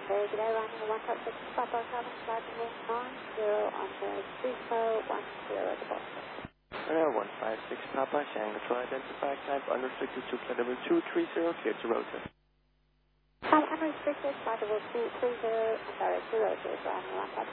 runway, today running 1.6, Papa 7, flight 90 on the 3010 to Boston. Runway 156 Papa, Shanghai Control identified type, unrestricted to flight level 230, clear to rotate. Unrestricted, flight level 230, I'm sorry, 202, running 1.6.